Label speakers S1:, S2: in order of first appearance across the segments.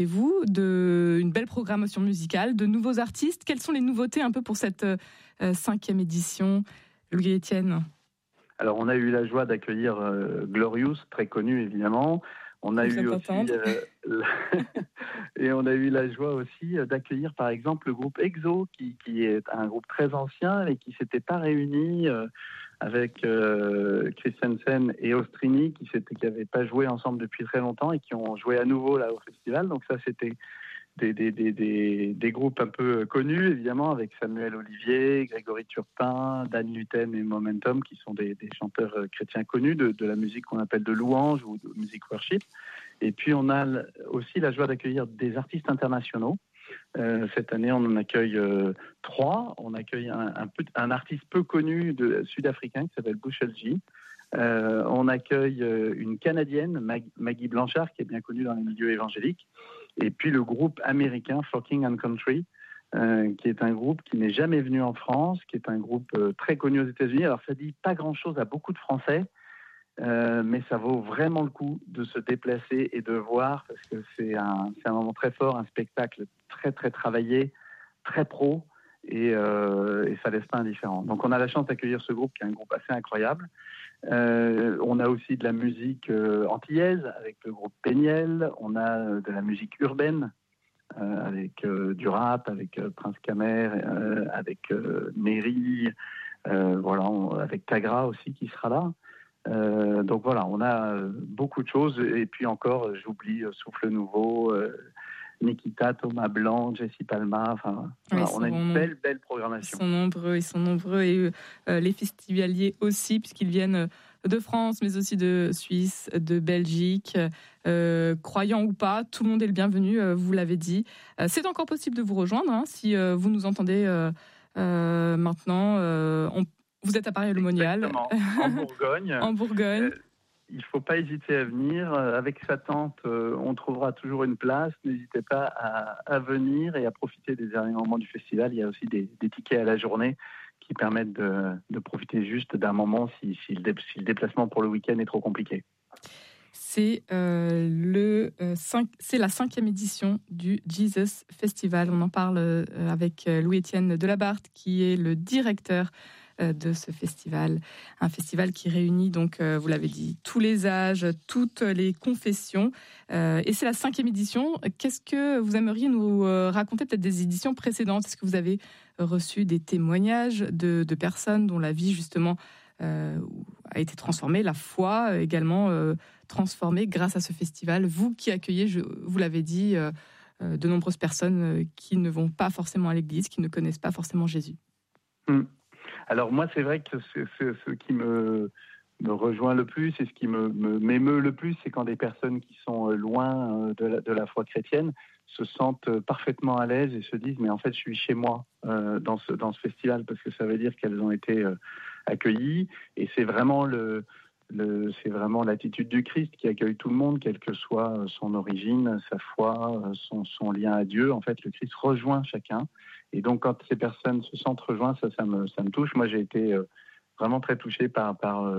S1: Et vous, une belle programmation musicale, de nouveaux artistes. Quelles sont les nouveautés un peu pour cette 5e édition, Louis-Étienne ?
S2: Alors, on a eu la joie d'accueillir Glorious, très connu évidemment. On a eu aussi et on a eu la joie aussi d'accueillir par exemple le groupe EXO, qui est un groupe très ancien et qui s'était pas réuni avec Christensen et Ostrini, qui n'avaient pas joué ensemble depuis très longtemps et qui ont joué à nouveau là au festival. Donc ça, c'était des groupes un peu connus, évidemment, avec Samuel Olivier, Grégory Turpin, Dan Lutten et Momentum, qui sont des chanteurs chrétiens connus de la musique qu'on appelle de louange ou de musique worship. Et puis, on a aussi la joie d'accueillir des artistes internationaux. Cette année, on en accueille 3. On accueille un artiste peu connu sud-africain qui s'appelle Bushel G. On accueille une Canadienne, Maggie Blanchard, qui est bien connue dans les milieux évangéliques. Et puis le groupe américain Forking and Country, qui est un groupe qui n'est jamais venu en France, qui est un groupe très connu aux États-Unis. Alors ça dit pas grand-chose à beaucoup de Français, mais ça vaut vraiment le coup de se déplacer et de voir, parce que c'est un moment très fort, un spectacle très très travaillé, très pro, et ça laisse pas indifférent. Donc on a la chance d'accueillir ce groupe qui est un groupe assez incroyable. On a aussi de la musique antillaise avec le groupe Péniel. On a de la musique urbaine avec du rap, avec Prince Kamer, avec Neri, avec Tagra aussi qui sera là. Donc voilà, on a beaucoup de choses. Et puis encore, j'oublie Souffle Nouveau, Nikita, Thomas Blanc, Jessie Palma. Enfin, voilà, on a une belle programmation.
S1: Ils sont nombreux et les festivaliers aussi, puisqu'ils viennent de France, mais aussi de Suisse, de Belgique. Croyant ou pas, tout le monde est le bienvenu, vous l'avez dit. C'est encore possible de vous rejoindre, si vous nous entendez maintenant. Vous êtes à Paris-le-Monial.
S2: En Bourgogne.
S1: En Bourgogne.
S2: Il ne faut pas hésiter à venir. Avec sa tante, on trouvera toujours une place. N'hésitez pas à venir et à profiter des derniers moments du festival. Il y a aussi des tickets à la journée qui permettent de profiter juste d'un moment si le déplacement pour le week-end est trop compliqué.
S1: C'est la 5e édition du Jesus Festival. On en parle avec Louis-Étienne Delabarthe, qui est le directeur de ce festival. Un festival qui réunit, donc, vous l'avez dit, tous les âges, toutes les confessions. Et c'est la 5e édition. Qu'est-ce que vous aimeriez nous raconter, peut-être des éditions précédentes ? Est-ce que vous avez reçu des témoignages de personnes dont la vie, justement, a été transformée, la foi également transformée grâce à ce festival ? Vous qui accueillez, vous l'avez dit, de nombreuses personnes qui ne vont pas forcément à l'église, qui ne connaissent pas forcément Jésus.
S2: Alors moi, c'est vrai que ce qui me rejoint le plus et ce qui m'émeut le plus, c'est quand des personnes qui sont loin de la foi chrétienne se sentent parfaitement à l'aise et se disent mais en fait je suis chez moi dans ce festival, parce que ça veut dire qu'elles ont été accueillies, et c'est vraiment c'est vraiment l'attitude du Christ qui accueille tout le monde, quelle que soit son origine, sa foi, son lien à Dieu. En fait, le Christ rejoint chacun. Et donc, quand ces personnes se sentent rejointes, ça me touche. Moi, j'ai été vraiment très touché par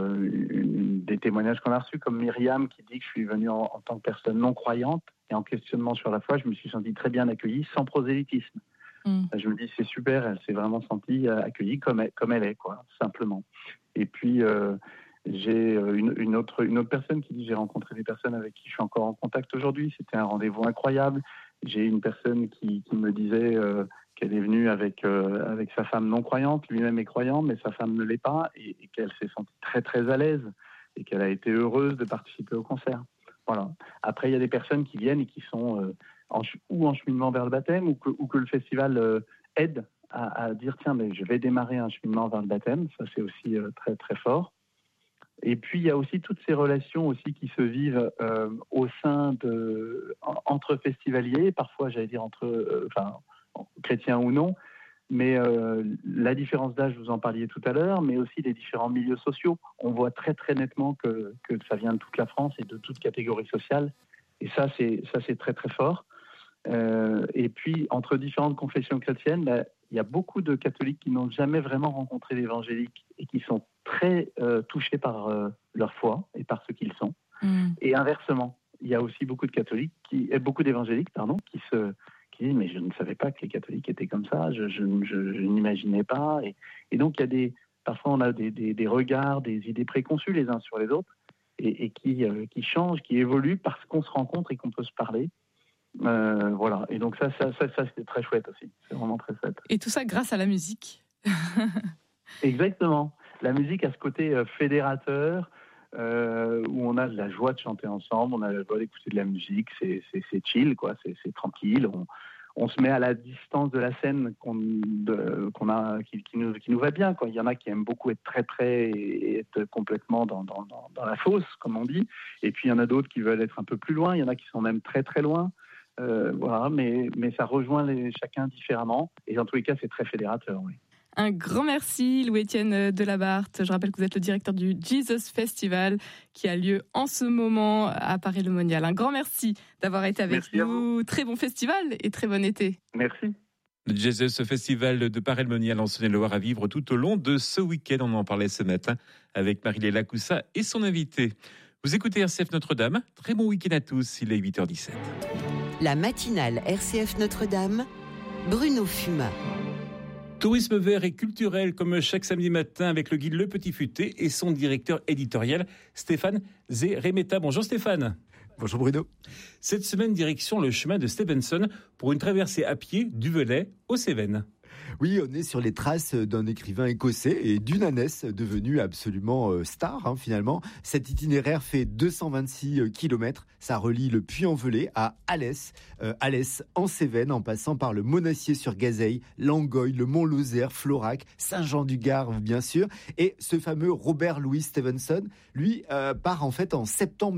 S2: des témoignages qu'on a reçus, comme Myriam qui dit que je suis venue en tant que personne non croyante et en questionnement sur la foi. Je me suis senti très bien accueillie, sans prosélytisme. Je me dis, c'est super, elle s'est vraiment sentie accueillie comme elle est, quoi, simplement. Et puis, j'ai une autre personne qui dit, j'ai rencontré des personnes avec qui je suis encore en contact aujourd'hui. C'était un rendez-vous incroyable. J'ai une personne qui me disait qu'elle est venue avec sa femme non croyante. Lui-même est croyant, mais sa femme ne l'est pas, et qu'elle s'est sentie très très à l'aise et qu'elle a été heureuse de participer au concert. Voilà. Après, il y a des personnes qui viennent et qui sont en cheminement vers le baptême, ou que le festival aide à dire tiens, mais je vais démarrer un cheminement vers le baptême. Ça, c'est aussi très très fort. Et puis il y a aussi toutes ces relations aussi qui se vivent au sein entre festivaliers, parfois j'allais dire entre chrétiens ou non, mais la différence d'âge, vous en parliez tout à l'heure, mais aussi les différents milieux sociaux. On voit très très nettement que ça vient de toute la France et de toute catégorie sociale, et ça c'est très très fort. Et puis entre différentes confessions chrétiennes, il y a beaucoup de catholiques qui n'ont jamais vraiment rencontré l'évangélique et qui sont très touchés par leur foi et par ce qu'ils sont. Et inversement, il y a aussi beaucoup d'évangéliques, qui disent mais je ne savais pas que les catholiques étaient comme ça, je n'imaginais pas. Et donc parfois on a des regards, des idées préconçues les uns sur les autres, et qui changent, qui évoluent parce qu'on se rencontre et qu'on peut se parler. Voilà. Et donc ça c'était très chouette aussi. C'est vraiment très chouette.
S1: Et tout ça grâce à la musique.
S2: Exactement. La musique a ce côté fédérateur, où on a de la joie de chanter ensemble, on a la joie d'écouter de la musique, c'est chill, quoi, c'est tranquille. On se met à la distance de la scène qui nous va bien, quoi. Il y en a qui aiment beaucoup être très près et être complètement dans la fosse, comme on dit. Et puis il y en a d'autres qui veulent être un peu plus loin. Il y en a qui sont même très très loin. Voilà, mais ça rejoint chacun différemment. Et en tous les cas, c'est très fédérateur, oui.
S1: Un grand merci, Louis-Étienne Delabarthe. Je rappelle que vous êtes le directeur du Jesus Festival qui a lieu en ce moment à Paray-le-Monial. Un grand merci d'avoir été avec nous. Très bon festival et très bon été.
S2: Merci.
S3: Le Jesus Festival de Paray-le-Monial en Saône-et-Loire à vivre tout au long de ce week-end. On en parlait ce matin avec Marie-Léla Coussa et son invité. Vous écoutez RCF Notre-Dame. Très bon week-end à tous. Il est 8h17.
S4: La matinale RCF Notre-Dame, Bruno Fumat.
S3: Tourisme vert et culturel comme chaque samedi matin avec le guide Le Petit Futé et son directeur éditorial Stéphane Zeremeta. Bonjour Stéphane.
S5: Bonjour Bruno.
S3: Cette semaine, direction le chemin de Stevenson pour une traversée à pied du Velay aux Cévennes.
S5: Oui, on est sur les traces d'un écrivain écossais et d'une ânesse devenue absolument star, finalement. Cet itinéraire fait 226 km. Ça relie le Puy-en-Velay à Alès en Cévennes, en passant par le Monastier-sur-Gazeille, Langoy, le Mont-Lozère, Florac, Saint-Jean-du-Gard, bien sûr. Et ce fameux Robert Louis Stevenson, lui, part en fait en septembre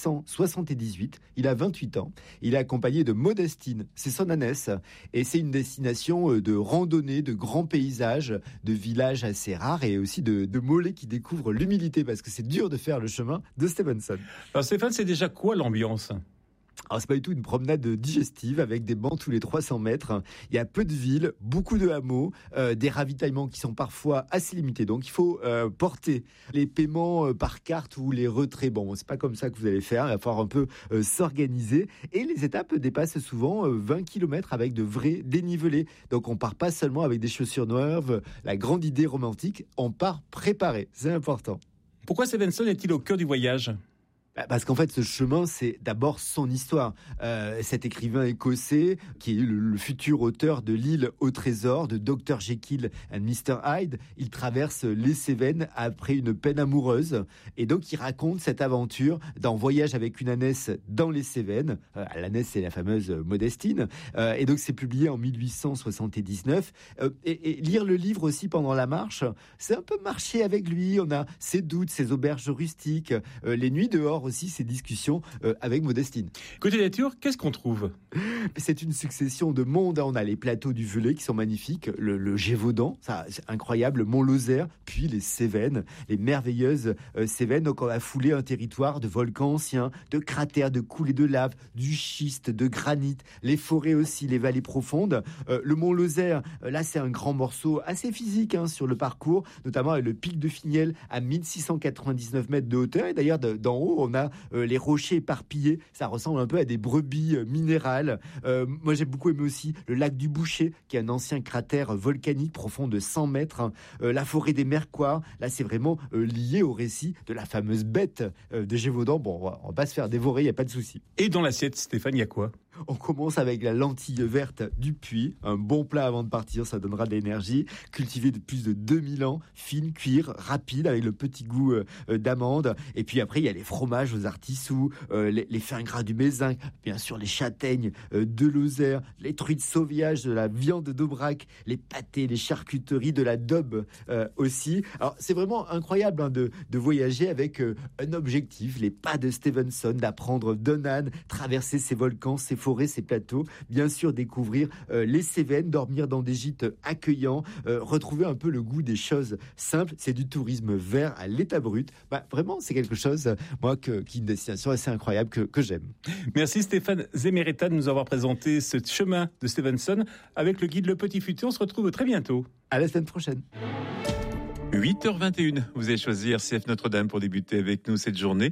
S5: 1878. Il a 28 ans. Il est accompagné de Modestine, c'est son ânesse. Et c'est une destination de randonnée, de grands paysages, de villages assez rares et aussi de mollets qui découvrent l'humilité parce que c'est dur de faire le chemin de Stevenson.
S3: Alors Stéphane, c'est déjà quoi l'ambiance ?
S5: Alors c'est pas du tout une promenade digestive avec des bancs tous les 300 mètres. Il y a peu de villes, beaucoup de hameaux, des ravitaillements qui sont parfois assez limités. Donc il faut porter les paiements par carte ou les retraits. Bon, c'est pas comme ça que vous allez faire. Il va falloir un peu s'organiser. Et les étapes dépassent souvent 20 km avec de vrais dénivelés. Donc on part pas seulement avec des chaussures neuves. La grande idée romantique, on part préparé. C'est important.
S3: Pourquoi Stevenson est-il au cœur du voyage ?
S5: Parce qu'en fait, ce chemin, c'est d'abord son histoire. Cet écrivain écossais, qui est le futur auteur de L'île au trésor, de Dr. Jekyll and Mr. Hyde, il traverse les Cévennes après une peine amoureuse. Et donc, il raconte cette aventure d'un voyage avec une ânesse dans les Cévennes. L'ânesse, c'est la fameuse Modestine. Et donc, c'est publié en 1879. Et lire le livre aussi pendant la marche, c'est un peu marcher avec lui. On a ses doutes, ses auberges rustiques, les nuits dehors, aussi ces discussions avec Modestine.
S3: Côté nature, qu'est-ce qu'on trouve ?
S5: C'est une succession de mondes. On a les plateaux du Velay qui sont magnifiques, le Gévaudan, ça, c'est incroyable, le Mont-Lozère, puis les Cévennes, les merveilleuses Cévennes. Donc on a foulé un territoire de volcans anciens, de cratères, de coulées de lave, du schiste, de granit, les forêts aussi, les vallées profondes. Le Mont-Lozère, là c'est un grand morceau assez physique sur le parcours, notamment avec le pic de Finiel à 1699 mètres de hauteur. Et d'ailleurs d'en haut, on a les rochers éparpillés, ça ressemble un peu à des brebis minérales. Moi j'ai beaucoup aimé aussi le lac du Boucher, qui est un ancien cratère volcanique profond de 100 mètres. La forêt des Mercoirs, là c'est vraiment lié au récit de la fameuse bête de Gévaudan. Bon, on va pas se faire dévorer, il n'y a pas de souci.
S3: Et dans l'assiette, Stéphane, il y a quoi ?
S5: On commence avec la lentille verte du Puy, un bon plat avant de partir, ça donnera de l'énergie. Cultivé de plus de 2000 ans, fine, cuire, rapide, avec le petit goût d'amande. Et puis après, il y a les fromages aux artissous, les fins gras du Mézenc, bien sûr les châtaignes de Lozère, les truites sauvages, de la viande d'Aubrac, les pâtés, les charcuteries, de la daube aussi. Alors c'est vraiment incroyable de voyager avec un objectif, les pas de Stevenson, d'apprendre d'un âne, traverser ces volcans, ces forêts, ces plateaux, bien sûr découvrir les Cévennes, dormir dans des gîtes accueillants, retrouver un peu le goût des choses simples. C'est du tourisme vert à l'état brut. Vraiment, c'est quelque chose, moi, qui est une destination assez incroyable que j'aime.
S3: Merci Stéphane Zeremeta de nous avoir présenté ce chemin de Stevenson avec le guide Le Petit Futé. On se retrouve très bientôt.
S5: À la semaine prochaine.
S3: 8h21, vous avez choisi RCF Notre-Dame pour débuter avec nous cette journée.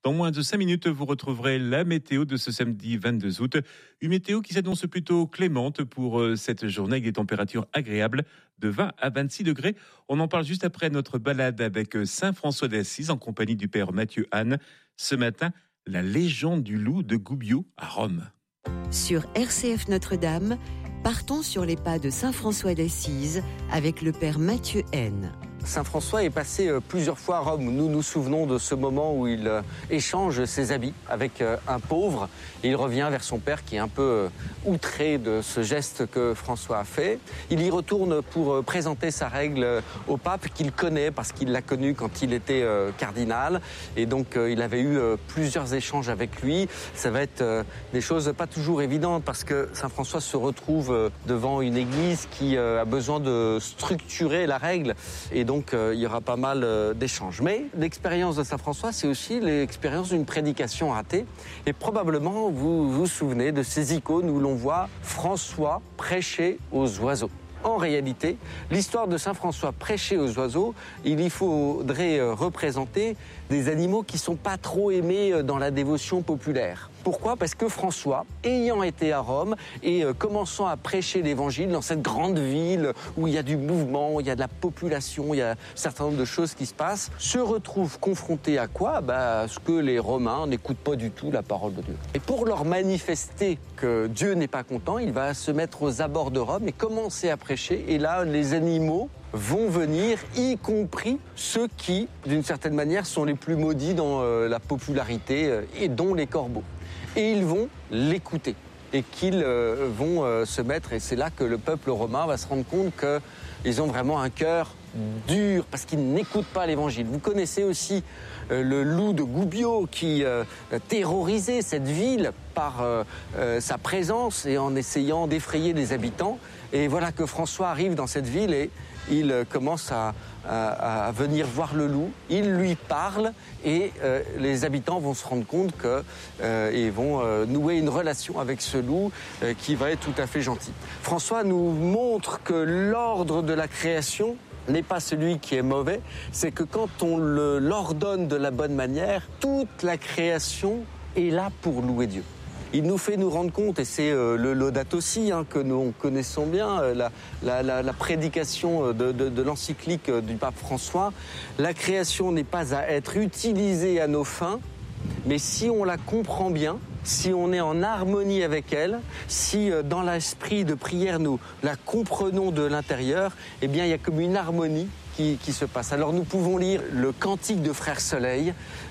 S3: Dans moins de 5 minutes, vous retrouverez la météo de ce samedi 22 août. Une météo qui s'annonce plutôt clémente pour cette journée avec des températures agréables de 20 à 26 degrés. On en parle juste après notre balade avec Saint François d'Assise en compagnie du père Mathieu Anne. Ce matin, la légende du loup de Gubbio à Rome.
S4: Sur RCF Notre-Dame, partons sur les pas de Saint François d'Assise avec le père Mathieu N.
S6: Saint François est passé plusieurs fois à Rome. Nous nous souvenons de ce moment où il échange ses habits avec un pauvre. Et il revient vers son père qui est un peu outré de ce geste que François a fait. Il y retourne pour présenter sa règle au pape qu'il connaît parce qu'il l'a connu quand il était cardinal. Et donc il avait eu plusieurs échanges avec lui. Ça va être des choses pas toujours évidentes parce que Saint François se retrouve devant une église qui a besoin de structurer la règle. Et donc, il y aura pas mal d'échanges. Mais l'expérience de Saint François, c'est aussi l'expérience d'une prédication ratée. Et probablement, vous vous souvenez de ces icônes où l'on voit François prêcher aux oiseaux. En réalité, l'histoire de Saint François prêcher aux oiseaux, il y faudrait représenter des animaux qui ne sont pas trop aimés dans la dévotion populaire. Pourquoi ? Parce que François, ayant été à Rome et commençant à prêcher l'évangile dans cette grande ville où il y a du mouvement, il y a de la population, il y a un certain nombre de choses qui se passent, se retrouve confronté à quoi ? À ce que les Romains n'écoutent pas du tout la parole de Dieu. Et pour leur manifester que Dieu n'est pas content, il va se mettre aux abords de Rome et commencer à prêcher. Et là, les animaux vont venir, y compris ceux qui, d'une certaine manière, sont les plus maudits dans la popularité, et dont les corbeaux. Et ils vont l'écouter et qu'ils vont se mettre, et c'est là que le peuple romain va se rendre compte qu'ils ont vraiment un cœur dur parce qu'ils n'écoutent pas l'évangile. Vous connaissez aussi le loup de Gubbio qui terrorisait cette ville par sa présence et en essayant d'effrayer les habitants. Et voilà que François arrive dans cette ville et il commence à venir voir le loup, il lui parle et les habitants vont se rendre compte et vont nouer une relation avec ce loup qui va être tout à fait gentil. François nous montre que l'ordre de la création n'est pas celui qui est mauvais, c'est que quand on l'ordonne de la bonne manière, toute la création est là pour louer Dieu. Il nous fait nous rendre compte, et c'est le Laudato Si que nous connaissons bien, la prédication de l'encyclique du pape François. La création n'est pas à être utilisée à nos fins, mais si on la comprend bien, si on est en harmonie avec elle, si dans l'esprit de prière nous la comprenons de l'intérieur, eh bien il y a comme une harmonie qui se passe. Alors nous pouvons lire le cantique de Frère Soleil,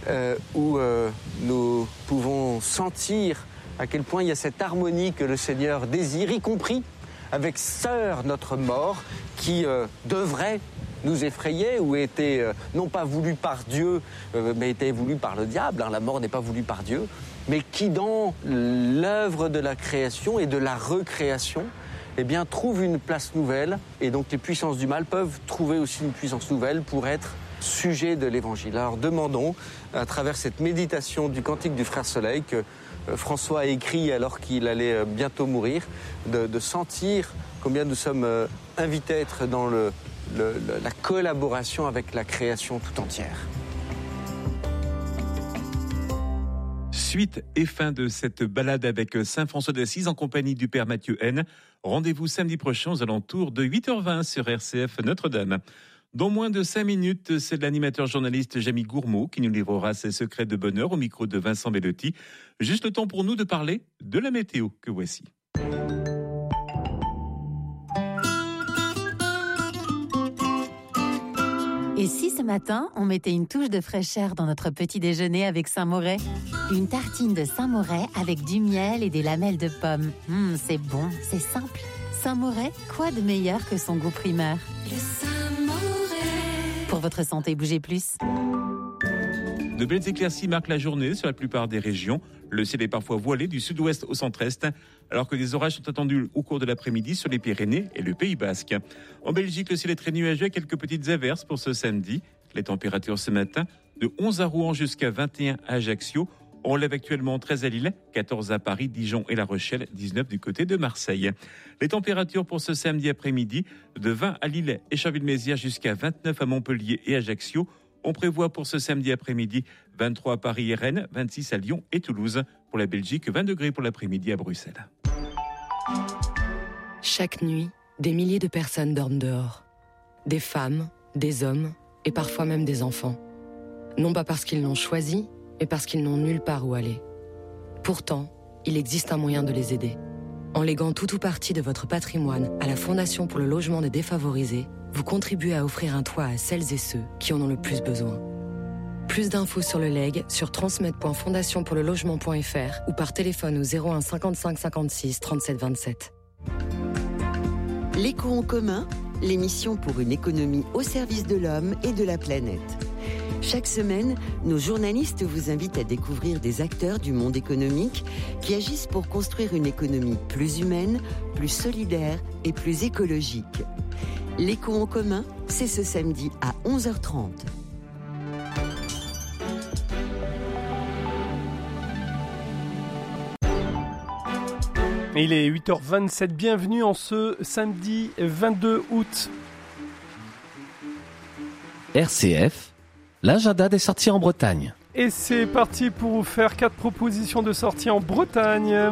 S6: où nous pouvons sentir à quel point il y a cette harmonie que le Seigneur désire, y compris avec Sœur notre mort, qui devrait nous effrayer ou était non pas voulu par Dieu, mais était voulu par le diable. La mort n'est pas voulue par Dieu, mais qui dans l'œuvre de la création et de la recréation, eh bien, trouve une place nouvelle. Et donc les puissances du mal peuvent trouver aussi une puissance nouvelle pour être sujet de l'Évangile. Alors demandons, à travers cette méditation du cantique du Frère Soleil, que François a écrit alors qu'il allait bientôt mourir, de sentir combien nous sommes invités à être dans la collaboration avec la création tout entière.
S3: Suite et fin de cette balade avec Saint François d'Assise en compagnie du père Mathieu N. Rendez-vous samedi prochain aux alentours de 8h20 sur RCF Notre-Dame. Dans moins de 5 minutes, c'est l'animateur journaliste Jamie Gourmaud qui nous livrera ses secrets de bonheur au micro de Vincent Bellotti. Juste le temps pour nous de parler de la météo que voici.
S7: Et si ce matin, on mettait une touche de fraîcheur dans notre petit déjeuner avec Saint-Moret ? Une tartine de Saint-Moret avec du miel et des lamelles de pommes. C'est bon, c'est simple. Saint-Moret, quoi de meilleur que son goût primeur ? Le Saint-Moret. Pour votre santé, bougez plus.
S3: De belles éclaircies marquent la journée sur la plupart des régions. Le ciel est parfois voilé du sud-ouest au centre-est, alors que des orages sont attendus au cours de l'après-midi sur les Pyrénées et le Pays Basque. En Belgique, le ciel est très nuageux, quelques petites averses pour ce samedi. Les températures ce matin, de 11 à Rouen jusqu'à 21 à Ajaccio. On lève actuellement 13 à Lille, 14 à Paris, Dijon et La Rochelle, 19 du côté de Marseille. Les températures pour ce samedi après-midi, de 20 à Lille et Charleville-Mézières jusqu'à 29 à Montpellier et Ajaccio. On prévoit pour ce samedi après-midi 23 à Paris et Rennes, 26 à Lyon et Toulouse. Pour la Belgique, 20 degrés pour l'après-midi à Bruxelles.
S8: Chaque nuit, des milliers de personnes dorment dehors. Des femmes, des hommes et parfois même des enfants. Non pas parce qu'ils l'ont choisi, mais parce qu'ils n'ont nulle part où aller. Pourtant, il existe un moyen de les aider. En léguant tout ou partie de votre patrimoine à la Fondation pour le logement des défavorisés, vous contribuez à offrir un toit à celles et ceux qui en ont le plus besoin. Plus d'infos sur le legs sur transmet.fondationpourlelogement.fr ou par téléphone au 01 55 56 37 27.
S4: L'écho en commun, l'émission pour une économie au service de l'homme et de la planète. Chaque semaine, nos journalistes vous invitent à découvrir des acteurs du monde économique qui agissent pour construire une économie plus humaine, plus solidaire et plus écologique. L'écho en commun, c'est ce samedi à 11h30.
S9: Il est 8h27, bienvenue en ce samedi 22 août.
S10: RCF, l'agenda des sorties en Bretagne.
S9: Et c'est parti pour vous faire 4 propositions de sorties en Bretagne.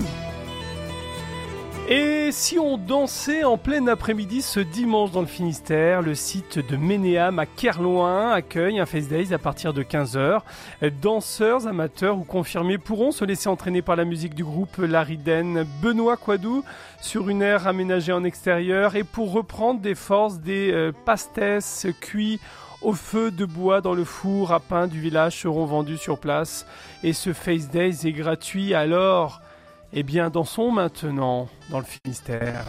S9: Et si on dansait en plein après-midi ce dimanche dans le Finistère, le site de Ménéam à Kerlouin accueille un Fest Days à partir de 15h. Danseurs, amateurs ou confirmés pourront se laisser entraîner par la musique du groupe Lariden Benoît Quadou sur une aire aménagée en extérieur et pour reprendre des forces des pastès cuits au feu de bois dans le four à pain du village seront vendus sur place. Et ce Face Days est gratuit, alors, eh bien, dansons maintenant dans le Finistère.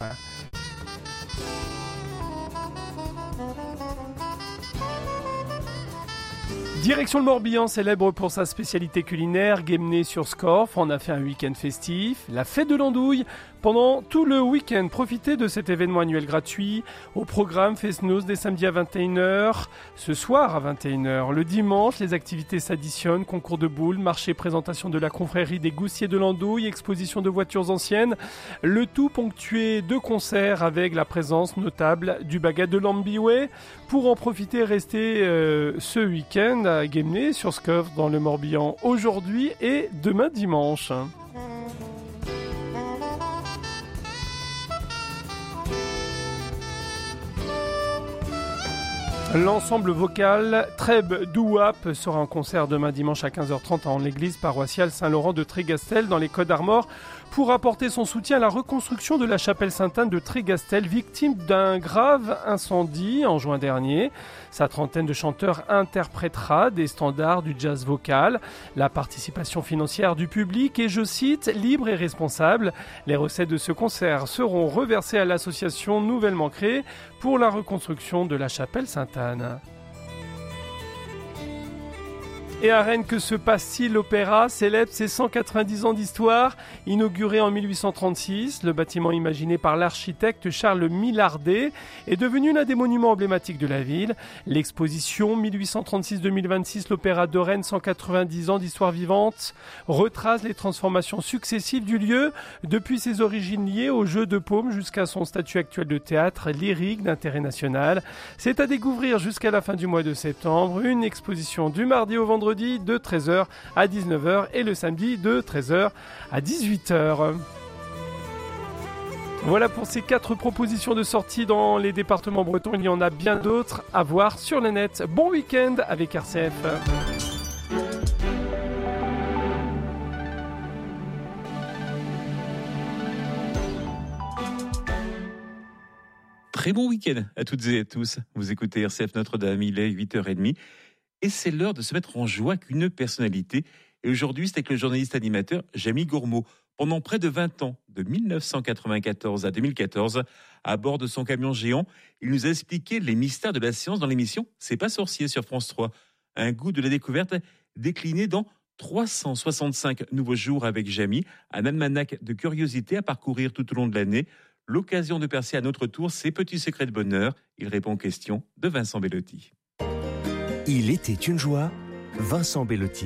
S9: Direction le Morbihan, célèbre pour sa spécialité culinaire, Guémené sur Scorff, on a fait un week-end festif, la fête de l'andouille. Pendant tout le week-end, profitez de cet événement annuel gratuit. Au programme, Fest-Noz dès samedi à 21h, ce soir à 21h. Le dimanche, les activités s'additionnent, concours de boules, marché, présentation de la confrérie des Goussiers de l'Andouille, exposition de voitures anciennes. Le tout ponctué de concerts avec la présence notable du Bagat de Lambiway. Pour en profiter, restez ce week-end à Guémené sur Scorff dans le Morbihan aujourd'hui et demain dimanche. L'ensemble vocal Treb Douap sera en concert demain dimanche à 15h30 en l'église paroissiale Saint-Laurent de Trégastel dans les Côtes d'Armor pour apporter son soutien à la reconstruction de la chapelle Sainte-Anne de Trégastel, victime d'un grave incendie en juin dernier. Sa trentaine de chanteurs interprétera des standards du jazz vocal. La participation financière du public est, je cite, libre et responsable. Les recettes de ce concert seront reversées à l'association nouvellement créée pour la reconstruction de la chapelle Sainte-Anne. Et à Rennes, que se passe-t-il? L'opéra célèbre ses 190 ans d'histoire. Inauguré en 1836, le bâtiment imaginé par l'architecte Charles Millardet est devenu l'un des monuments emblématiques de la ville. L'exposition 1836-2026, l'opéra de Rennes, 190 ans d'histoire vivante, retrace les transformations successives du lieu, depuis ses origines liées au jeu de paume jusqu'à son statut actuel de théâtre lyrique d'intérêt national. C'est à découvrir jusqu'à la fin du mois de septembre, une exposition du mardi au vendredi de 13h à 19h et le samedi de 13h à 18h. Voilà pour ces 4 propositions de sortie dans les départements bretons. Il y en a bien d'autres à voir sur le net. Bon week-end avec RCF.
S3: Très bon week-end à toutes et à tous. Vous écoutez RCF Notre-Dame, il est 8h30. Et c'est l'heure de se mettre en joie qu'une personnalité. Et aujourd'hui, c'est avec le journaliste animateur Jamie Gourmaud. Pendant près de 20 ans, de 1994 à 2014, à bord de son camion géant, il nous a expliqué les mystères de la science dans l'émission C'est pas sorcier sur France 3. Un goût de la découverte décliné dans 365 nouveaux jours avec Jamie, un almanach de curiosités à parcourir tout au long de l'année. L'occasion de percer à notre tour ses petits secrets de bonheur. Il répond aux questions de Vincent Bellotti.
S11: Il était une joie, Vincent Bellotti.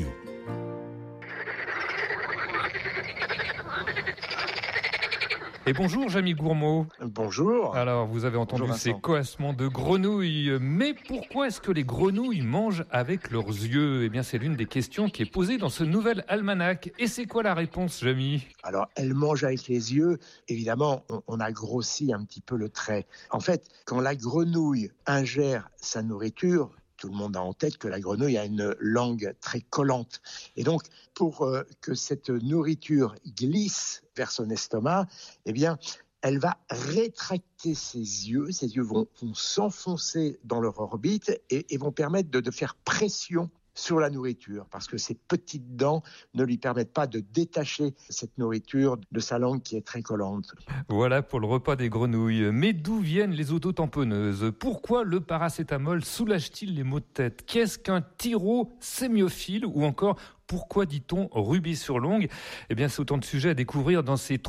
S12: Et bonjour, Jamy Gourmaud.
S13: Bonjour.
S12: Alors, vous avez entendu ces coassements de grenouilles. Mais pourquoi est-ce que les grenouilles mangent avec leurs yeux ? Eh bien, c'est l'une des questions qui est posée dans ce nouvel almanach. Et c'est quoi la réponse, Jamy ?
S13: Alors, elles mangent avec les yeux. Évidemment, on a grossi un petit peu le trait. En fait, quand la grenouille ingère sa nourriture, tout le monde a en tête que la grenouille a une langue très collante. Et donc, pour que cette nourriture glisse vers son estomac, eh bien, elle va rétracter ses yeux. Ses yeux vont s'enfoncer dans leur orbite et vont permettre de faire pression sur la nourriture, parce que ses petites dents ne lui permettent pas de détacher cette nourriture de sa langue qui est très collante.
S12: Voilà pour le repas des grenouilles. Mais d'où viennent les autotamponneuses ? Pourquoi le paracétamol soulage-t-il les maux de tête ? Qu'est-ce qu'un tyrosémiophile ? Ou encore, pourquoi dit-on rubis sur l'ongle ? Eh bien, c'est autant de sujets à découvrir dans ces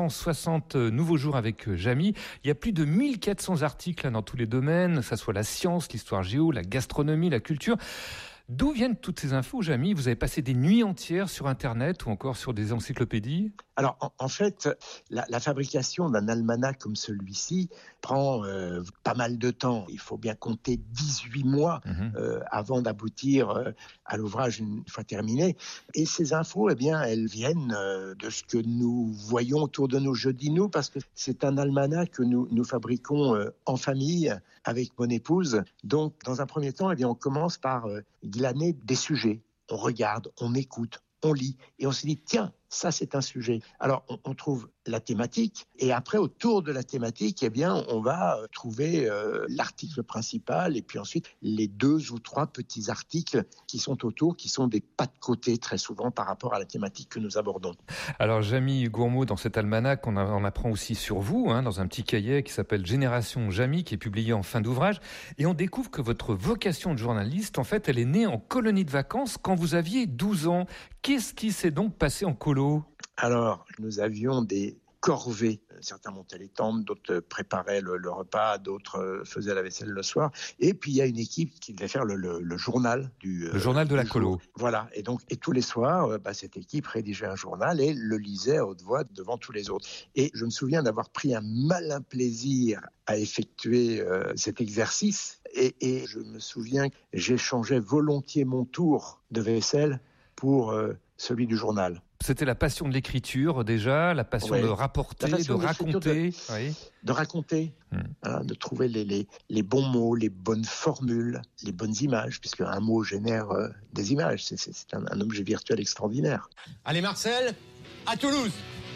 S12: 360 nouveaux jours avec Jamy. Il y a plus de 1400 articles dans tous les domaines, que ce soit la science, l'histoire géo, la gastronomie, la culture. D'où viennent toutes ces infos, Jamy ? Vous avez passé des nuits entières sur Internet ou encore sur des encyclopédies ?
S13: Alors, en fait, la fabrication d'un almanach comme celui-ci prend pas mal de temps. Il faut bien compter 18 mois avant d'aboutir à l'ouvrage une fois terminé. Et ces infos, eh bien, elles viennent de ce que nous voyons autour de nous. Je dis nous parce que c'est un almanach que nous fabriquons en famille avec mon épouse. Donc, dans un premier temps, eh bien, on commence par glaner des sujets. On regarde, on écoute, on lit et on se dit tiens, ça c'est un sujet. Alors on trouve la thématique et après autour de la thématique, eh bien on va trouver l'article principal et puis ensuite les 2 ou 3 petits articles qui sont autour, qui sont des pas de côté très souvent par rapport à la thématique que nous abordons.
S12: Alors Jamy Gourmaud, dans cet almanach, on apprend aussi sur vous, dans un petit cahier qui s'appelle Génération Jamy, qui est publié en fin d'ouvrage, et on découvre que votre vocation de journaliste, en fait, elle est née en colonie de vacances quand vous aviez 12 ans. Qu'est-ce qui s'est donc passé en colo ?
S13: Alors, nous avions des corvées. Certains montaient les tentes, d'autres préparaient le repas, d'autres faisaient la vaisselle le soir. Et puis, il y a une équipe qui devait faire le journal du...
S12: Le journal de la colo.
S13: Voilà. Et tous les soirs, cette équipe rédigeait un journal et le lisait à haute voix devant tous les autres. Et je me souviens d'avoir pris un malin plaisir à effectuer cet exercice. Et je me souviens que j'échangeais volontiers mon tour de vaisselle pour celui du journal.
S12: C'était la passion de l'écriture déjà, la passion de rapporter, de raconter.
S13: De raconter, de trouver les bons mots, les bonnes formules, les bonnes images, puisque un mot génère des images. C'est un objet virtuel extraordinaire.
S14: Allez Marcel, à Toulouse.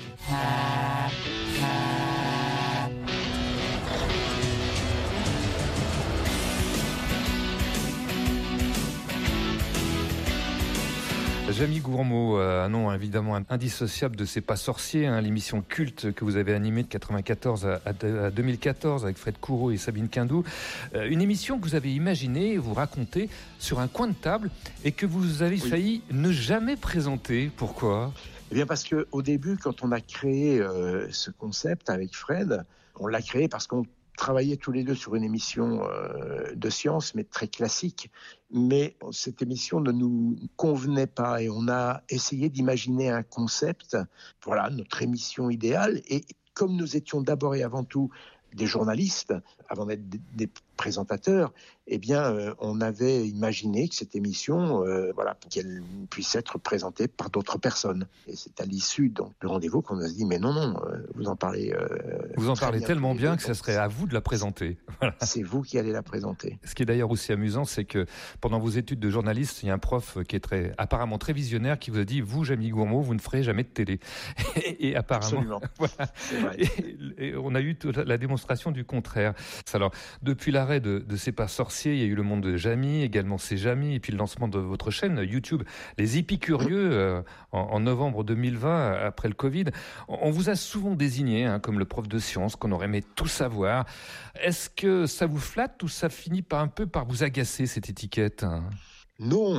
S12: Jamy Gourmaud, un nom évidemment indissociable de C'est pas sorcier, l'émission culte que vous avez animée de 1994 à 2014 avec Fred Coureau et Sabine Quindou. Une émission que vous avez imaginée, vous racontez, sur un coin de table et que vous avez failli ne jamais présenter. Pourquoi ?
S13: Eh bien parce qu'au début, quand on a créé ce concept avec Fred, on l'a créé parce qu'on travaillait tous les deux sur une émission de science, mais très classique. Mais cette émission ne nous convenait pas et on a essayé d'imaginer un concept, voilà, notre émission idéale. Et comme nous étions d'abord et avant tout des journalistes, avant d'être des présentateurs, eh bien, on avait imaginé que cette émission, pour qu'elle puisse être présentée par d'autres personnes. Et c'est à l'issue du rendez-vous qu'on a dit, mais non, vous en parlez.
S12: Vous en parlez tellement bien que ça serait à vous de la présenter. Voilà.
S13: C'est vous qui allez la présenter.
S12: Ce qui est d'ailleurs aussi amusant, c'est que pendant vos études de journaliste, il y a un prof qui est apparemment très visionnaire qui vous a dit, vous, Jamy Gourmaud, vous ne ferez jamais de télé. Et apparemment,
S13: absolument.
S12: Voilà.
S13: C'est vrai.
S12: Et on a eu la démonstration du contraire. Alors, depuis l'arrêt de C'est pas sorcier, il y a eu le monde de Jamy, également C'est Jamy, et puis le lancement de votre chaîne YouTube, Les Épicurieux, en novembre 2020, après le Covid. On vous a souvent désigné comme le prof de sciences qu'on aurait aimé tout savoir. Est-ce que ça vous flatte ou ça finit un peu par vous agacer, cette étiquette ?
S13: Non.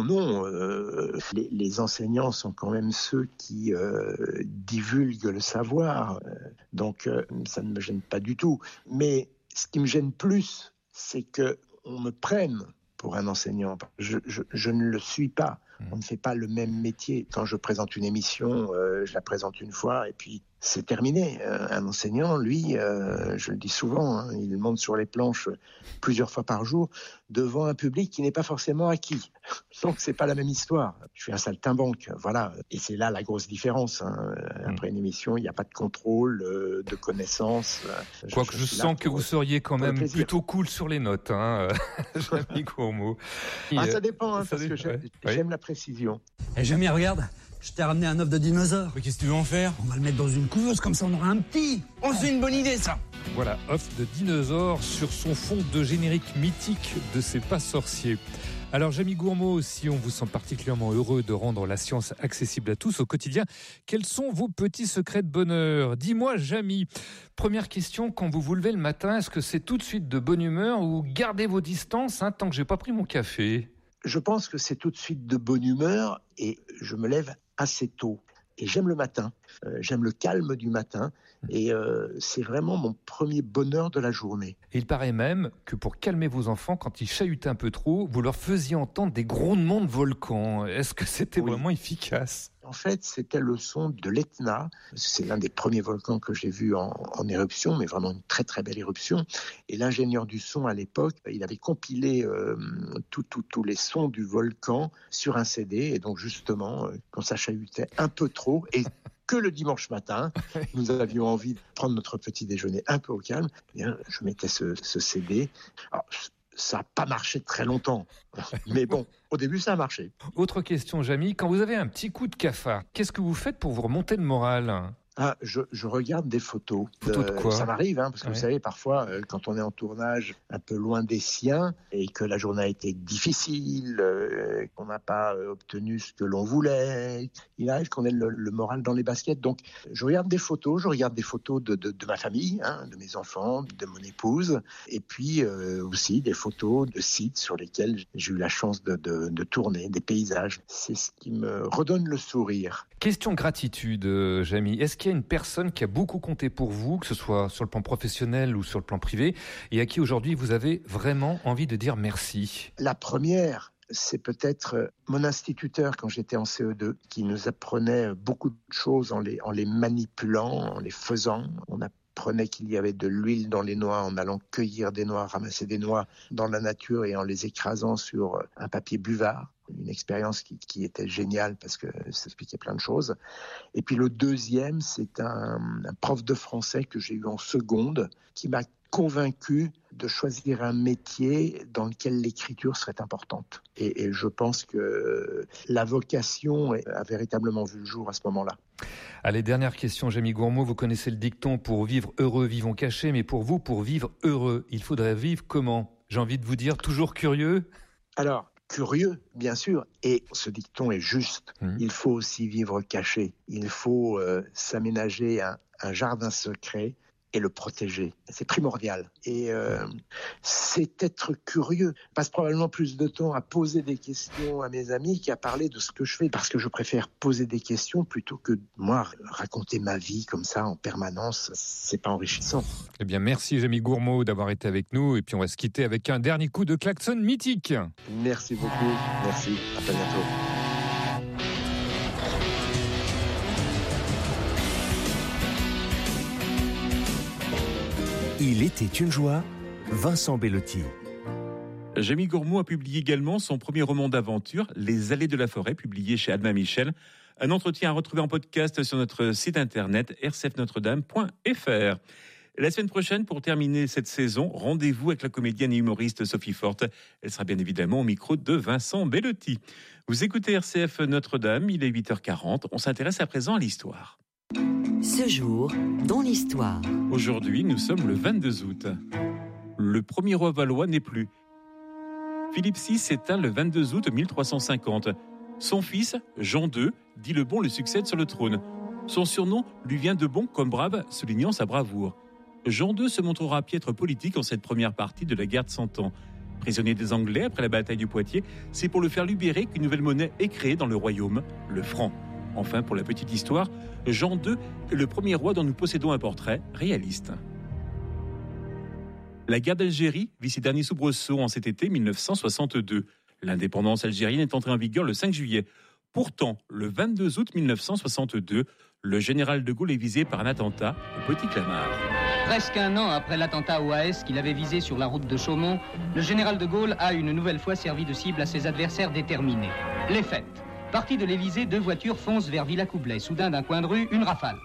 S13: Les enseignants sont quand même ceux qui divulguent le savoir. Donc, ça ne me gêne pas du tout. Mais ce qui me gêne plus, c'est qu'on me prenne pour un enseignant. Je ne le suis pas. On ne fait pas le même métier. Quand je présente une émission, je la présente une fois et puis c'est terminé. Un enseignant, lui, je le dis souvent, il monte sur les planches plusieurs fois par jour devant un public qui n'est pas forcément acquis. Donc, c'est pas la même histoire. Je suis un saltimbanque, voilà. Et c'est là la grosse différence. Après une émission, il n'y a pas de contrôle, de connaissances.
S12: Quoique je sens que vous seriez quand même plutôt cool sur les notes, Jérémy Gourmaud.
S13: Ça dépend, parce que j'aime la précision.
S15: Jérémy, regarde, je t'ai ramené un œuf de dinosaure.
S14: Mais qu'est-ce que tu veux en faire?
S15: On va le mettre dans une couveuse, comme ça on aura un petit.
S14: Oh, c'est une bonne idée, ça.
S12: Voilà, œuf de dinosaure sur son fond de générique mythique de C'est pas sorcier. Alors, Jérémy Gourmaud, si on vous sent particulièrement heureux de rendre la science accessible à tous au quotidien, quels sont vos petits secrets de bonheur? Dis-moi, Jérémy, première question, quand vous vous levez le matin, est-ce que c'est tout de suite de bonne humeur ou gardez vos distances tant que j'ai pas pris mon café?
S13: Je pense que c'est tout de suite de bonne humeur et je me lève assez tôt. Et j'aime le matin, j'aime le calme du matin et c'est vraiment mon premier bonheur de la journée.
S12: Et il paraît même que pour calmer vos enfants, quand ils chahutaient un peu trop, vous leur faisiez entendre des grondements de volcans. Est-ce que c'était vraiment efficace?
S13: En fait, c'était le son de l'Etna. C'est l'un des premiers volcans que j'ai vu en éruption, mais vraiment une très très belle éruption. Et l'ingénieur du son à l'époque, il avait compilé tous les sons du volcan sur un CD. Et donc justement, quand ça chahutait un peu trop, et que le dimanche matin, nous avions envie de prendre notre petit déjeuner un peu au calme, eh bien, je mettais ce CD. Alors, ça n'a pas marché très longtemps, mais bon, au début, ça a marché.
S12: Autre question, Jérémy, quand vous avez un petit coup de cafard, qu'est-ce que vous faites pour vous remonter le moral?
S13: Je regarde des photos.
S12: Photos de quoi?
S13: Ça m'arrive, parce que vous savez, parfois, quand on est en tournage un peu loin des siens et que la journée a été difficile, qu'on n'a pas obtenu ce que l'on voulait, il arrive qu'on ait le moral dans les baskets. Donc, je regarde des photos de ma famille, de mes enfants, de mon épouse, et puis aussi des photos de sites sur lesquels j'ai eu la chance de tourner, des paysages. C'est ce qui me redonne le sourire.
S12: Question gratitude, Jérémy. Est-ce qu'il y a une personne qui a beaucoup compté pour vous, que ce soit sur le plan professionnel ou sur le plan privé, et à qui aujourd'hui vous avez vraiment envie de dire merci?
S13: La première, c'est peut-être mon instituteur quand j'étais en CE2, qui nous apprenait beaucoup de choses en les manipulant, en les faisant. On apprenait qu'il y avait de l'huile dans les noix en allant cueillir des noix, ramasser des noix dans la nature et en les écrasant sur un papier buvard. Une expérience qui était géniale parce que ça expliquait plein de choses. Et puis le deuxième, c'est un prof de français que j'ai eu en seconde qui m'a convaincu de choisir un métier dans lequel l'écriture serait importante. Et je pense que la vocation a véritablement vu le jour à ce moment-là.
S12: Allez, dernière question, Jérémy Gourmaud. Vous connaissez le dicton « Pour vivre heureux, vivons cachés », mais pour vous, pour vivre heureux, il faudrait vivre comment? J'ai envie de vous dire, toujours curieux?
S13: Alors, curieux, bien sûr, et ce dicton est juste. Il faut aussi vivre caché. Il faut s'aménager un jardin secret et le protéger. C'est primordial. Et c'est être curieux. Je passe probablement plus de temps à poser des questions à mes amis qu'à parler de ce que je fais, parce que je préfère poser des questions plutôt que moi raconter ma vie comme ça en permanence. C'est pas enrichissant.
S12: Eh bien, merci Jérémy Gourmaud d'avoir été avec nous. Et puis on va se quitter avec un dernier coup de klaxon mythique.
S13: Merci beaucoup. Merci. À très bientôt.
S11: Il était une joie, Vincent Bellotti.
S3: Jérémy Gourmaud a publié également son premier roman d'aventure, Les Allées de la Forêt, publié chez Albin Michel. Un entretien à retrouver en podcast sur notre site internet rcfnotredame.fr. La semaine prochaine, pour terminer cette saison, rendez-vous avec la comédienne et humoriste Sophie Forte. Elle sera bien évidemment au micro de Vincent Bellotti. Vous écoutez RCF Notre-Dame, il est 8h40. On s'intéresse à présent à l'histoire.
S4: Ce jour, dans l'histoire.
S3: Aujourd'hui, nous sommes le 22 août. Le premier roi valois n'est plus. Philippe VI s'éteint le 22 août 1350. Son fils, Jean II, dit le bon, le succède sur le trône. Son surnom lui vient de bon comme brave, soulignant sa bravoure. Jean II se montrera piètre politique en cette première partie de la guerre de 100 ans. Prisonnier des Anglais après la bataille du Poitiers, c'est pour le faire libérer qu'une nouvelle monnaie est créée dans le royaume, le franc. Enfin, pour la petite histoire, Jean II est le premier roi dont nous possédons un portrait réaliste. La guerre d'Algérie vit ses derniers soubresauts en cet été 1962. L'indépendance algérienne est entrée en vigueur le 5 juillet. Pourtant, le 22 août 1962, Le général de Gaulle est visé par un attentat au Petit Clamart.
S16: Presque un an après l'attentat au AS qu'il avait visé sur la route de Chaumont, le général de Gaulle a une nouvelle fois servi de cible à ses adversaires déterminés. Les faits. Parti de l'Élysée, 2 voitures foncent vers Villacoublay. Soudain, d'un coin de rue, une rafale.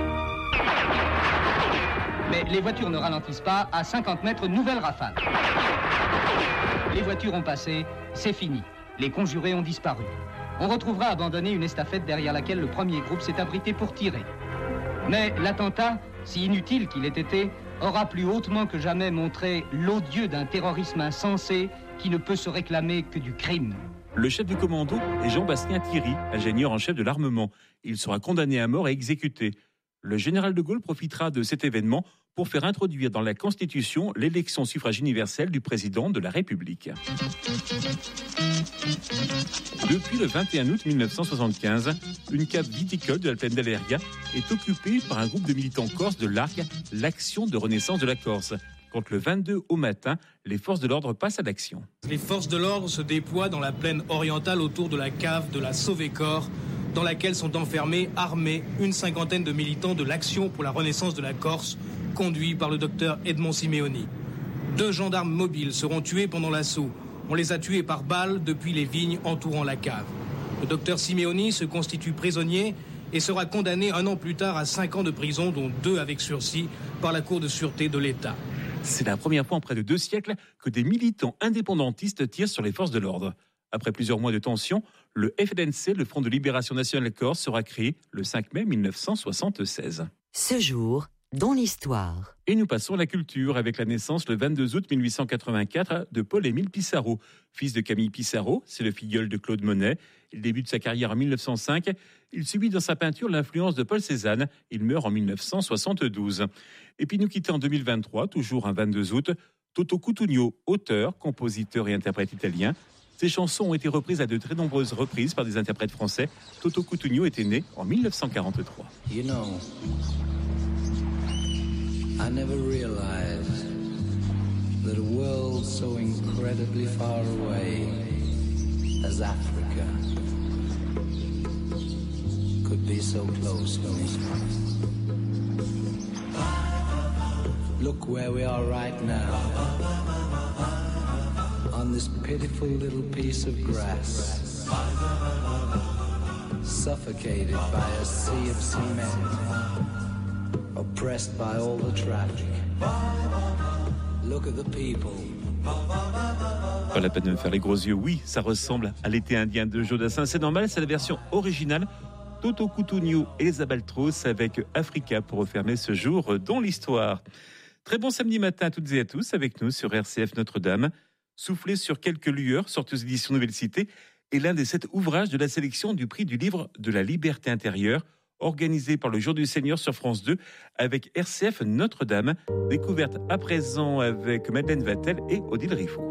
S16: Mais les voitures ne ralentissent pas. À 50 mètres, nouvelle rafale. Les voitures ont passé, c'est fini. Les conjurés ont disparu. On retrouvera abandonné une estafette derrière laquelle le premier groupe s'est abrité pour tirer. Mais l'attentat, si inutile qu'il ait été, aura plus hautement que jamais montré l'odieux d'un terrorisme insensé qui ne peut se réclamer que du crime.
S3: Le chef du commando est Jean-Bastien Thierry, ingénieur en chef de l'armement. Il sera condamné à mort et exécuté. Le général de Gaulle profitera de cet événement pour faire introduire dans la Constitution l'élection suffrage universel du président de la République. Depuis le 21 août 1975, une cave viticole de la plaine d'Aléria est occupée par un groupe de militants corses de l'ARC, l'Action de Renaissance de la Corse. Quand le 22 au matin, les forces de l'ordre passent à l'action.
S17: Les forces de l'ordre se déploient dans la plaine orientale autour de la cave de la Sauvé-Corps, dans laquelle sont enfermés, armés, une cinquantaine de militants de l'Action pour la Renaissance de la Corse, conduits par le docteur Edmond Simeoni. 2 gendarmes mobiles seront tués pendant l'assaut. On les a tués par balles depuis les vignes entourant la cave. Le docteur Simeoni se constitue prisonnier et sera condamné 1 an plus tard à 5 ans de prison, dont 2 avec sursis, par la Cour de sûreté de l'État.
S3: C'est la première fois en près de 2 siècles que des militants indépendantistes tirent sur les forces de l'ordre. Après plusieurs mois de tension, le FLNC, le Front de Libération Nationale Corse, sera créé le 5 mai 1976.
S4: Ce jour, dans l'histoire.
S3: Et nous passons à la culture avec la naissance le 22 août 1884 de Paul-Émile Pissarro. Fils de Camille Pissarro, c'est le filleul de Claude Monet. Il débute sa carrière en 1905. Il subit dans sa peinture l'influence de Paul Cézanne. Il meurt en 1972. Et puis nous quittons en 2023, toujours un 22 août, Toto Cutugno, auteur, compositeur et interprète italien. Ses chansons ont été reprises à de très nombreuses reprises par des interprètes français. Toto Cutugno était né en 1943.
S18: You know, I never realized that a world so incredibly far away as Africa could be so close to me. Look where we are right now, on this pitiful little piece of grass, suffocated by a sea of cement, oppressed by all the traffic. Look at the people.
S3: Pas la peine de me faire les gros yeux. Oui, ça ressemble à l'été indien de Jodassin. C'est normal, c'est la version originale. Toto Cutugno et les Abaltros avec Africa pour refermer ce jour dans l'histoire. Très bon samedi matin à toutes et à tous avec nous sur RCF Notre-Dame. Souffler sur quelques lueurs, sorties aux éditions Nouvelle Cité, est l'un des 7 ouvrages de la sélection du prix du livre de la liberté intérieure, organisé par le Jour du Seigneur sur France 2 avec RCF Notre-Dame. Découverte à présent avec Madeleine Vatel et Odile Riffaut.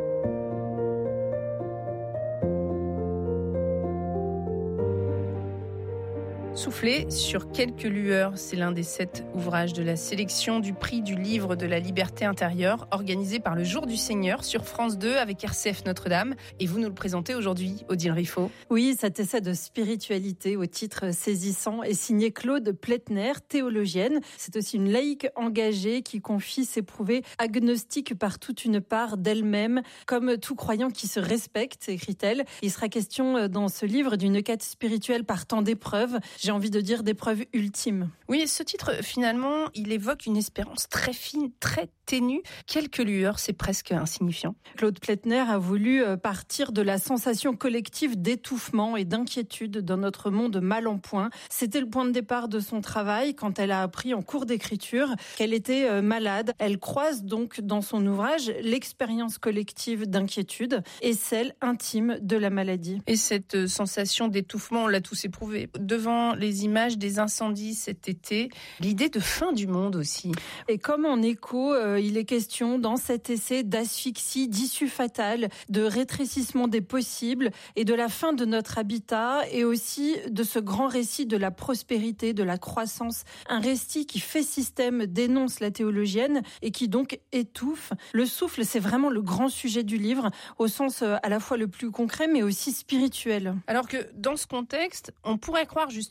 S19: Souffler sur quelques lueurs, c'est l'un des 7 ouvrages de la sélection du prix du livre de la liberté intérieure, organisé par le Jour du Seigneur sur France 2 avec RCF Notre-Dame. Et vous nous le présentez aujourd'hui, Odile Riffaut.
S20: Oui, cet essai de spiritualité au titre saisissant est signé Claude Pletner, théologienne. C'est aussi une laïque engagée qui confie s'éprouver agnostique par toute une part d'elle-même, comme tout croyant qui se respecte, écrit-elle. Il sera question dans ce livre d'une quête spirituelle par tant d'épreuves. J'ai envie de dire d'épreuves ultimes.
S19: Oui, ce titre, finalement, il évoque une espérance très fine, très ténue. Quelques lueurs, c'est presque insignifiant.
S20: Claude Pletner a voulu partir de la sensation collective d'étouffement et d'inquiétude dans notre monde mal en point. C'était le point de départ de son travail quand elle a appris en cours d'écriture qu'elle était malade. Elle croise donc dans son ouvrage l'expérience collective d'inquiétude et celle intime de la maladie.
S19: Et cette sensation d'étouffement, on l'a tous éprouvé. Devant les images des incendies cet été, l'idée de fin du monde aussi.
S20: Et comme en écho, il est question dans cet essai d'asphyxie, d'issue fatale, de rétrécissement des possibles et de la fin de notre habitat et aussi de ce grand récit de la prospérité, de la croissance. Un récit qui fait système, dénonce la théologienne et qui donc étouffe. Le souffle, c'est vraiment le grand sujet du livre, au sens à la fois le plus concret mais aussi spirituel.
S19: Alors que dans ce contexte, on pourrait croire justement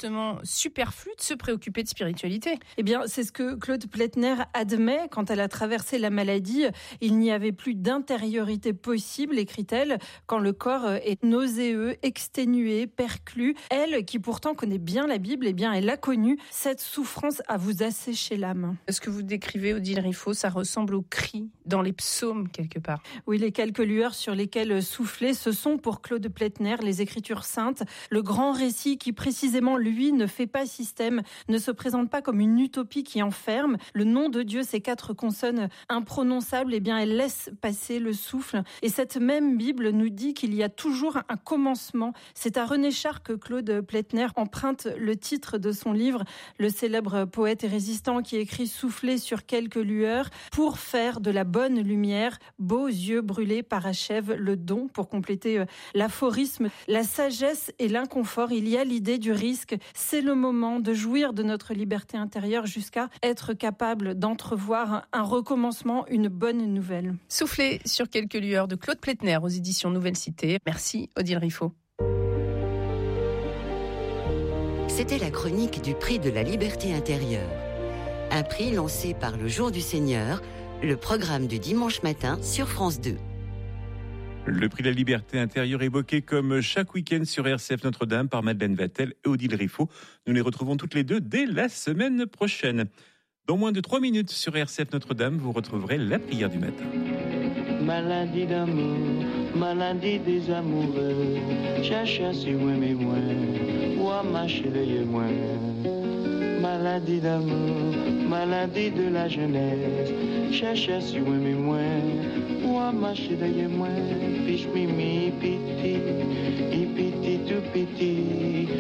S19: forcément superflu de se préoccuper de spiritualité.
S20: Eh bien, c'est ce que Claude Plätner admet quand elle a traversé la maladie. Il n'y avait plus d'intériorité possible, écrit-elle, quand le corps est nauséeux, exténué, perclus. Elle, qui pourtant connaît bien la Bible, eh bien, elle a connu cette souffrance à vous assécher l'âme.
S19: Ce que vous décrivez, Odile Riffaut, ça ressemble au cri dans les psaumes, quelque part.
S20: Oui, les quelques lueurs sur lesquelles souffler, ce sont pour Claude Plätner les Écritures saintes, le grand récit qui précisément, lui, ne fait pas système, ne se présente pas comme une utopie qui enferme. Le nom de Dieu, ces 4 consonnes imprononçables, eh bien, elle laisse passer le souffle. Et cette même Bible nous dit qu'il y a toujours un commencement. C'est à René Char que Claude Plätner emprunte le titre de son livre, le célèbre poète et résistant qui écrit « Souffler sur quelques lueurs pour faire de la bonne lumière, beaux yeux brûlés parachèvent le don » pour compléter l'aphorisme. La sagesse et l'inconfort, il y a l'idée du risque. C'est le moment de jouir de notre liberté intérieure jusqu'à être capable d'entrevoir un recommencement, une bonne nouvelle.
S19: Souffler sur quelques lueurs de Claude Plätner aux éditions Nouvelle Cité. Merci Odile Riffaut.
S4: C'était la chronique du prix de la liberté intérieure. Un prix lancé par le Jour du Seigneur, le programme du dimanche matin sur France 2.
S3: Le prix de la liberté intérieure évoqué comme chaque week-end sur RCF Notre-Dame par Madeleine Vatel et Odile Riffaut. Nous les retrouvons toutes les deux dès la semaine prochaine. Dans moins de 3 minutes sur RCF Notre-Dame, vous retrouverez la prière du matin.
S21: Maladie d'amour, maladie des amoureux, chacha si ouais mais moi, ouah ma chérie moi. Maladie d'amour, maladie de la jeunesse, chacha si ouais mais moi, ouah ma chérie moi, piche mimi piti, ipiti tout piti.